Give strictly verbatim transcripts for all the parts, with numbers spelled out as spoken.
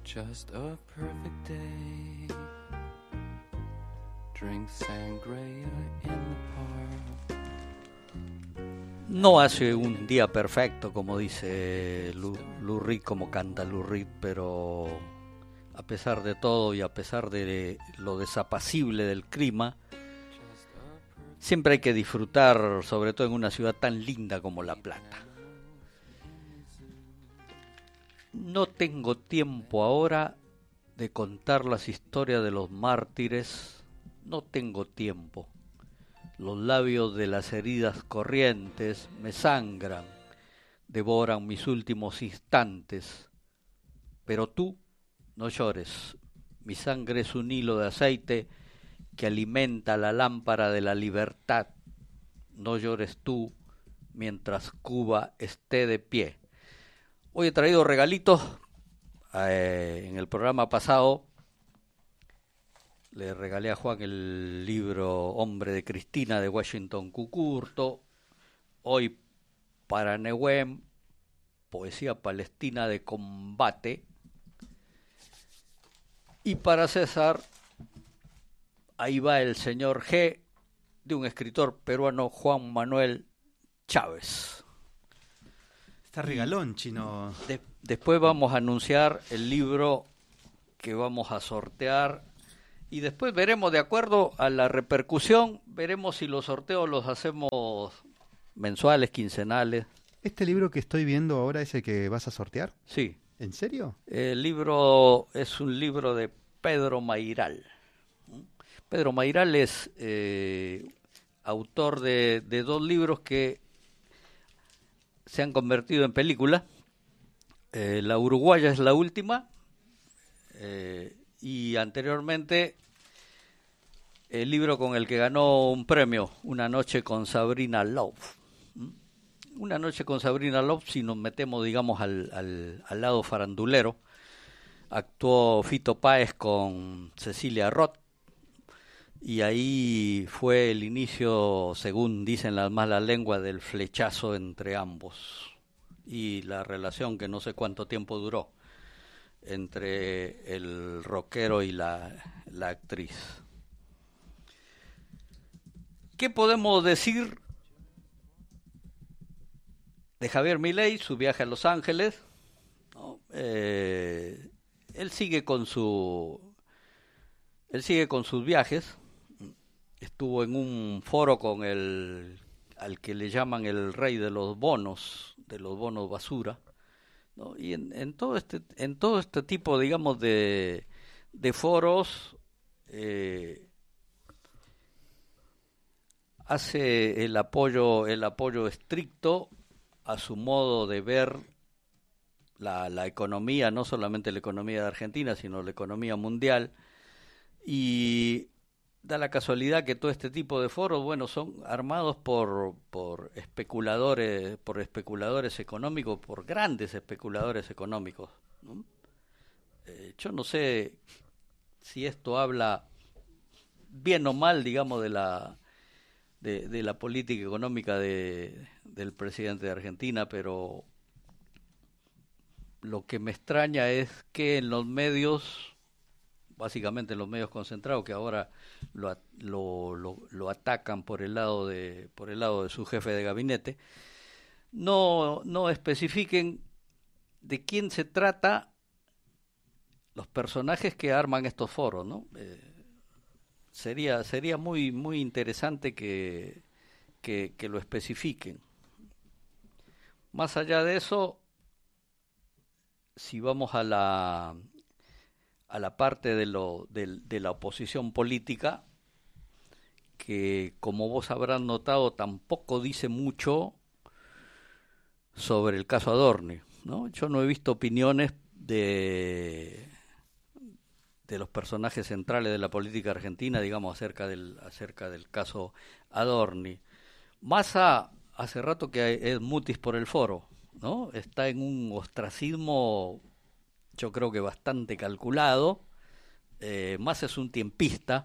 Just a perfect day. Drink sangria in the park. No hace un día perfecto, como dice Lou, Lou Reed, como canta Lou Reed, pero a pesar de todo y a pesar de lo desapacible del clima, siempre hay que disfrutar, sobre todo en una ciudad tan linda como La Plata. No tengo tiempo ahora de contar las historias de los mártires, no tengo tiempo. Los labios de las heridas corrientes me sangran, devoran mis últimos instantes. Pero tú no llores, mi sangre es un hilo de aceite que alimenta la lámpara de la libertad. No llores tú mientras Cuba esté de pie. Hoy he traído regalitos. Eh, en el programa pasado le regalé a Juan el libro Hombre de Cristina de Washington Cucurto. Hoy para Nehuen, Poesía Palestina de Combate. Y para César, ahí va El Señor G, de un escritor peruano, Juan Manuel Chávez. Está regalón, Chino. De, después vamos a anunciar el libro que vamos a sortear. Y después veremos, de acuerdo a la repercusión, veremos si los sorteos los hacemos mensuales, quincenales. ¿Este libro que estoy viendo ahora es el que vas a sortear? Sí. ¿En serio? El libro es un libro de Pedro Mairal. Pedro Mairal es eh, autor de, de dos libros que se han convertido en película. Eh, La Uruguaya es la última. Eh, y anteriormente el libro con el que ganó un premio, Una noche con Sabrina Love. Una noche con Sabrina Love, si nos metemos, digamos, al, al, al lado farandulero, actuó Fito Páez con Cecilia Roth, y ahí fue el inicio, según dicen las malas lenguas, del flechazo entre ambos, y la relación que no sé cuánto tiempo duró entre el rockero y la, la actriz. ¿Qué podemos decir de Javier Milei, su viaje a Los Ángeles? ¿No? Eh, él sigue con su él sigue con sus viajes. Estuvo en un foro con el al que le llaman el rey de los bonos, de los bonos basura, ¿no? Y en, en todo este en todo este tipo, digamos, de de foros eh, hace el apoyo el apoyo estricto a su modo de ver la, la economía, no solamente la economía de Argentina, sino la economía mundial, y da la casualidad que todo este tipo de foros, bueno, son armados por por especuladores, por especuladores económicos, por grandes especuladores económicos, ¿no? Eh, yo no sé si esto habla bien o mal, digamos, de la de, de la política económica de, del presidente de Argentina, pero lo que me extraña es que en los medios, básicamente en los medios concentrados, que ahora lo, lo, lo, lo atacan por el lado de por el lado de su jefe de gabinete, no, no especifiquen de quién se trata los personajes que arman estos foros, ¿no? Eh, sería sería muy muy interesante que, que, que lo especifiquen. Más allá de eso, si vamos a la a la parte de lo de, de la oposición política, que como vos habrás notado tampoco dice mucho sobre el caso Adorni, ¿no? Yo no he visto opiniones de de los personajes centrales de la política argentina, digamos, acerca del acerca del caso Adorni. Massa hace rato que es mutis por el foro, ¿no? Está en un ostracismo, yo creo que bastante calculado. Eh, Massa es un tiempista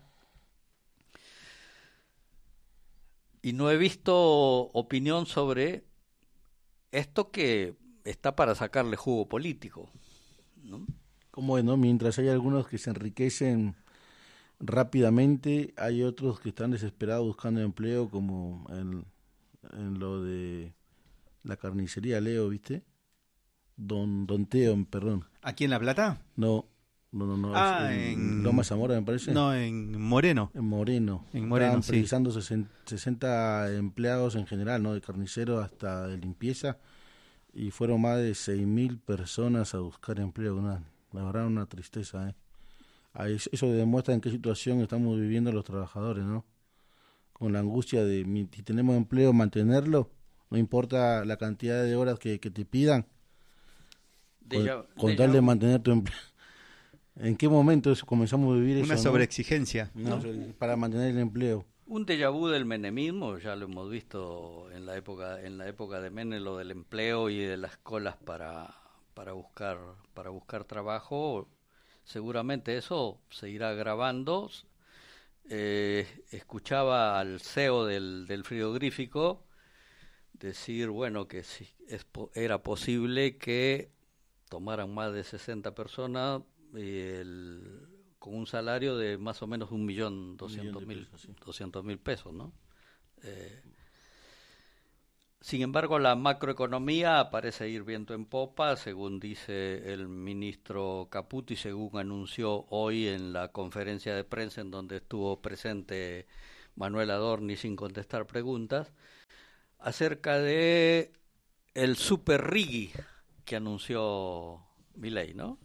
y no he visto opinión sobre esto, que está para sacarle jugo político, ¿no? Como es, ¿no? Mientras hay algunos que se enriquecen rápidamente, hay otros que están desesperados buscando empleo, como en, en lo de la carnicería Leo, ¿viste? Don, Don Teo, perdón. ¿Aquí en La Plata? No, no, no, no. Ah, es en... Loma Zamora, me parece. No, en Moreno. En Moreno. En Moreno, Estaban sí. precisando sesenta empleados en general, ¿no? De carnicero hasta de limpieza. Y fueron más de seis mil personas a buscar empleo. Una, la verdad, una tristeza, ¿eh? Ahí, eso demuestra en qué situación estamos viviendo los trabajadores, ¿no? Con la angustia de mi- si tenemos empleo, mantenerlo. No importa la cantidad de horas que, que te pidan. De Con, ya- con de tal ya- de mantener tu empleo. ¿En qué momento eso comenzamos a vivir Una eso, no? sobreexigencia. No, para mantener el empleo. Un déjà vu del menemismo, ya lo hemos visto en la época en la época de Menem, lo del empleo y de las colas para para buscar para buscar trabajo. Seguramente eso se irá agravando. Eh, escuchaba al C E O del, del frigorífico decir, bueno, que si es, po- era posible que tomaran más de sesenta personas y el- con un salario de más o menos un millón doscientos de mil pesos, sí. doscientos mil pesos, ¿no? Eh, sin embargo, la macroeconomía parece ir viento en popa, según dice el ministro Caputo y según anunció hoy en la conferencia de prensa en donde estuvo presente Manuel Adorni sin contestar preguntas, acerca de el super Rigi que anunció Milei, ¿no?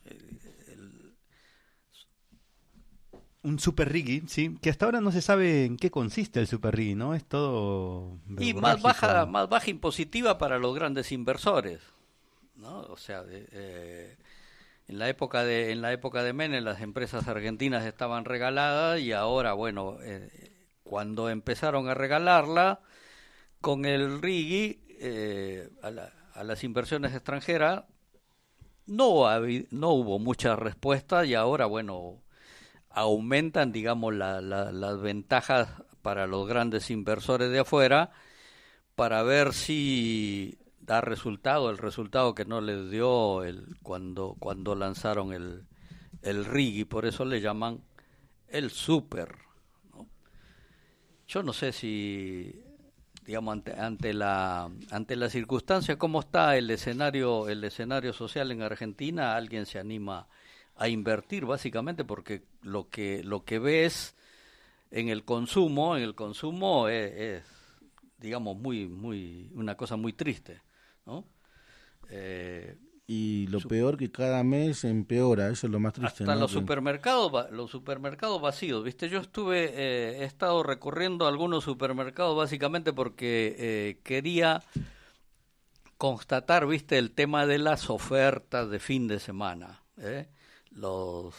Un super riggy, sí, que hasta ahora no se sabe en qué consiste el super riggy, ¿no? Es todo Y más baja, verborrágico. más baja impositiva para los grandes inversores, ¿no? O sea, de- eh, en la época de en la época de Menem las empresas argentinas estaban regaladas y ahora, bueno, eh, cuando empezaron a regalarla con el Rigi eh, a, la- a las inversiones extranjeras no habi- no hubo mucha respuesta y ahora, bueno, aumentan, digamos, la- la- las ventajas para los grandes inversores de afuera para ver si da resultado, el resultado que no les dio el, cuando, cuando lanzaron el, el Rigi, por eso le llaman el Super, ¿no? Yo no sé si, digamos, ante, ante la ante la circunstancia, cómo está el escenario el escenario social en Argentina, alguien se anima a invertir básicamente porque lo que lo que ves en el consumo, en el consumo es, es, digamos muy muy una cosa muy triste, ¿no? Eh, Y lo peor que cada mes empeora, eso es lo más triste, hasta ¿no? los Que- supermercados va- los supermercados vacíos, viste, yo estuve eh, he estado recorriendo algunos supermercados básicamente porque eh, quería constatar, viste, el tema de las ofertas de fin de semana, ¿eh? los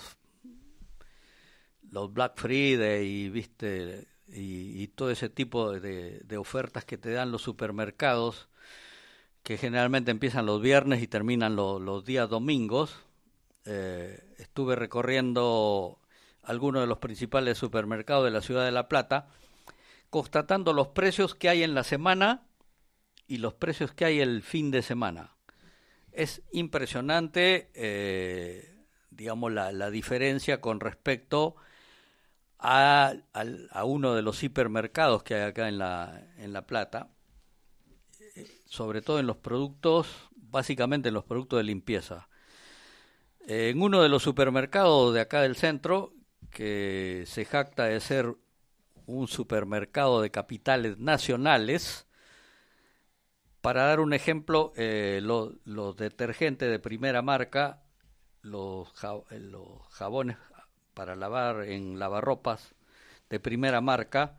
los Black Friday y viste y, y todo ese tipo de, de ofertas que te dan los supermercados que generalmente empiezan los viernes y terminan lo- los días domingos. Eh, estuve recorriendo algunos de los principales supermercados de la ciudad de La Plata, constatando los precios que hay en la semana y los precios que hay el fin de semana. Es impresionante, eh, digamos, la, la diferencia con respecto a, al- a uno de los hipermercados que hay acá en La, en La Plata, sobre todo en los productos, básicamente en los productos de limpieza. En uno de los supermercados de acá del centro, que se jacta de ser un supermercado de capitales nacionales, para dar un ejemplo, eh, lo- los detergentes de primera marca, los, ja- eh, los jabones para lavar en lavarropas de primera marca,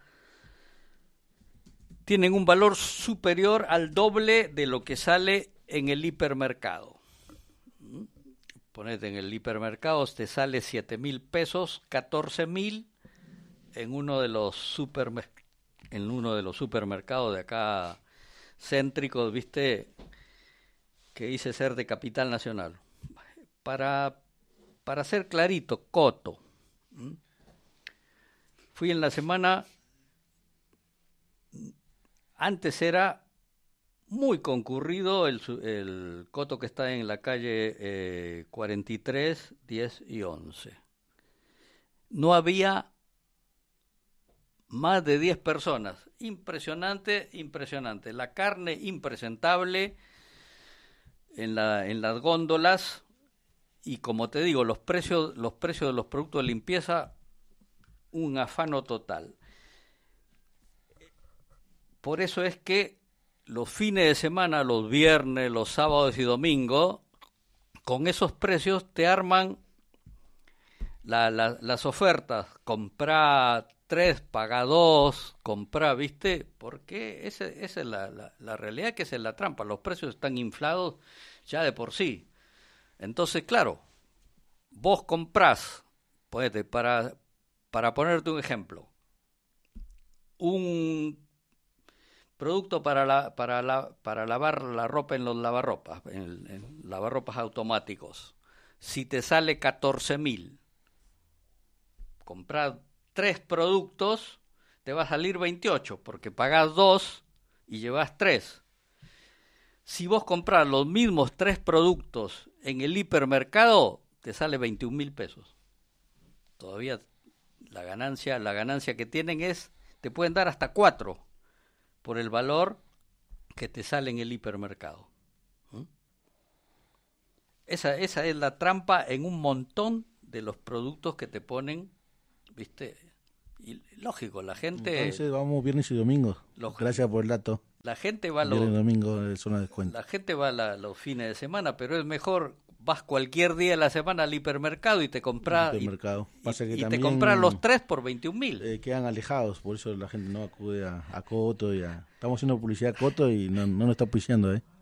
tienen un valor superior al doble de lo que sale en el hipermercado. ¿Mm? Ponete en el hipermercado, te sale siete mil pesos, catorce mil en uno de los supermer- en uno de los supermercados de acá céntricos, viste, que dice ser de capital nacional. Para, para ser clarito, Coto. ¿Mm? Fui en la semana, antes era muy concurrido el, su- el coto que está en la calle eh, cuarenta y tres, diez y once. No había más de diez personas. Impresionante, impresionante. La carne impresentable en la, en las góndolas, y como te digo, los precios, los precios de los productos de limpieza, un afano total. Por eso es que los fines de semana, los viernes, los sábados y domingos, con esos precios te arman la, la, las ofertas. Comprá tres, paga dos, comprá, ¿viste? Porque ese, esa es la, la, la realidad, que esa es la trampa. Los precios están inflados ya de por sí. Entonces, claro, vos comprás, ponete, para, para ponerte un ejemplo, un producto para la, para la, para lavar la ropa en los lavarropas, en, en lavarropas automáticos. Si te sale catorce mil, comprar tres productos, te va a salir veintiocho, porque pagás dos y llevas tres. Si vos compras los mismos tres productos en el hipermercado, te sale veintiún mil pesos. Todavía la ganancia, la ganancia que tienen es, te pueden dar hasta cuatro por el valor que te sale en el hipermercado. ¿Mm? Esa, esa es la trampa en un montón de los productos que te ponen, ¿viste? Y lógico, la gente... Entonces vamos viernes y domingo. Lógico. Gracias por el dato. La gente va a Viernes y los, domingo es zona de descuento. la gente va a la- los fines de semana, pero es mejor, vas cualquier día de la semana al hipermercado y te compras y, Supermercado. Pasa que y te también, compras los tres por veintiún mil. eh, quedan alejados, por eso la gente no acude a, a Coto y a... Estamos haciendo publicidad a Coto y no, no nos está publicando, ¿eh?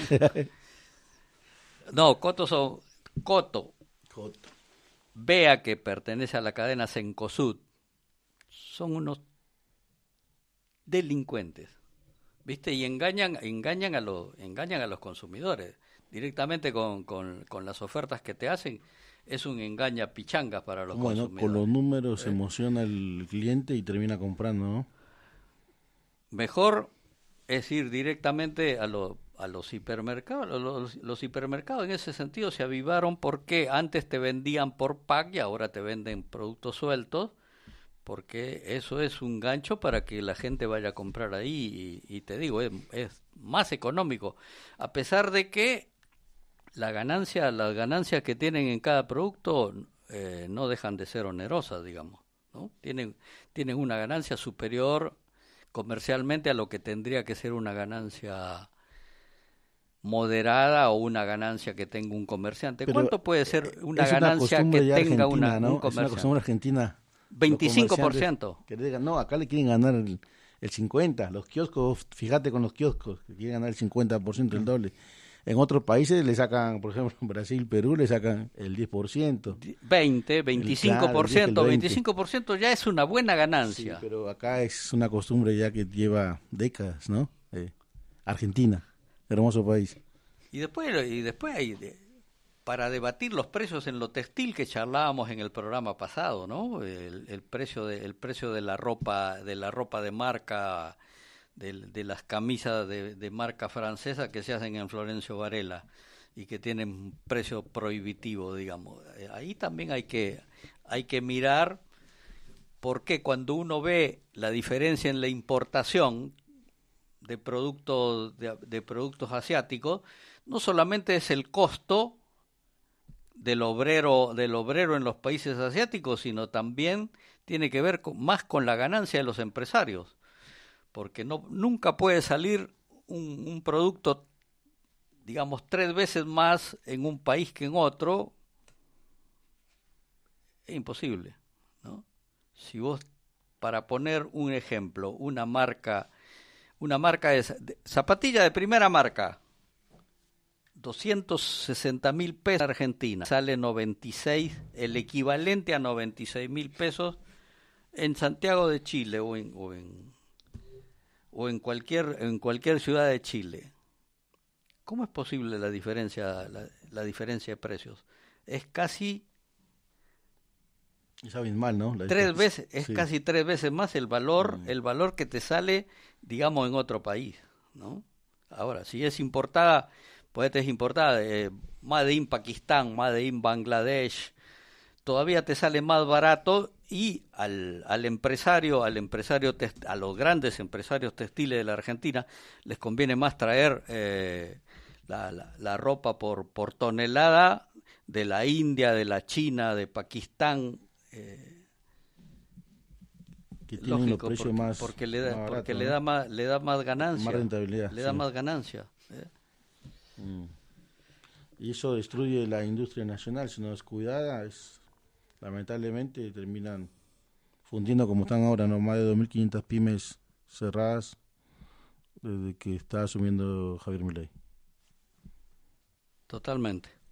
No, Coto son Coto. Coto. Vea que pertenece a la cadena Cencosud, son unos delincuentes, ¿viste? Y engañan, engañan a los, engañan a los consumidores directamente con, con, con las ofertas que te hacen. Es un engaña pichangas para los Bueno, consumidores. con los números se emociona el cliente y termina comprando, ¿no? Mejor es ir directamente a, lo- a los hipermercados. Los, los hipermercados en ese sentido se avivaron porque antes te vendían por pack y ahora te venden productos sueltos, porque eso es un gancho para que la gente vaya a comprar ahí y, y te digo, es, es más económico, a pesar de que la ganancia, las ganancias que tienen en cada producto eh, no dejan de ser onerosas, digamos, ¿no? Tienen, tienen una ganancia superior comercialmente a lo que tendría que ser una ganancia moderada o una ganancia que tenga un comerciante. Pero, ¿Cuánto puede ser una es una ganancia costumbre que ya tenga argentina, una, ¿no? un Es una comerciante? costumbre argentina. veinticinco por Los ciento. comerciantes que digan, no, acá le quieren ganar el, el cincuenta por ciento. Los kioscos, fíjate con los kioscos, que quieren ganar el cincuenta por ciento, el doble. En otros países le sacan, por ejemplo, en Brasil, Perú, le sacan el diez por ciento. veinte, veinticinco por ciento, Claro, el diez, el veinte. veinticinco por ciento ya es una buena Sí, ganancia. pero acá es una costumbre ya que lleva décadas, ¿no? Eh, Argentina, hermoso país. Y después, y después hay, de- para debatir los precios en lo textil que charlábamos en el programa pasado, ¿no? El, el precio de, el precio de la ropa, de la ropa de marca, de, de las camisas de, de marca francesa que se hacen en Florencio Varela y que tienen un precio prohibitivo, digamos. Eh, Ahí también hay que, hay que mirar, porque cuando uno ve la diferencia en la importación de productos de, de productos asiáticos, no solamente es el costo del obrero del obrero en los países asiáticos, sino también tiene que ver con, más con la ganancia de los empresarios, porque no nunca puede salir un, un producto, digamos, tres veces más en un país que en otro. Es imposible, ¿no? Si vos, para poner un ejemplo, una marca una marca de, de zapatilla de primera marca, doscientos sesenta mil pesos en Argentina, sale noventa y seis, el equivalente a noventa y seis mil pesos en Santiago de Chile o en, o en, o en cualquier en cualquier ciudad de Chile. ¿Cómo es posible la diferencia la, la diferencia de precios? Es casi Es abismal, ¿no? La tres diferencia. veces, es Sí. casi tres veces más el valor, Mm. el valor que te sale, digamos, en otro país, ¿no? Ahora, si es importada, pues es importada, eh, Made in Pakistán, Made in Bangladesh, todavía te sale más barato y al, al empresario, al empresario test, a los grandes empresarios textiles de la Argentina les conviene más traer eh, la, la, la ropa por, por tonelada de la India, de la China, de Pakistán. Eh, que tienen lógico, los precios porque, más porque le da, más baratos, porque ¿no? le da más, le da más ganancia, más rentabilidad, le da sí. más ganancia. ¿eh? Mm. Y eso destruye la industria nacional, si no es cuidada, es lamentablemente terminan fundiendo como están ahora, ¿no? Más de dos mil quinientas pymes cerradas desde que está asumiendo Javier Milei. Totalmente.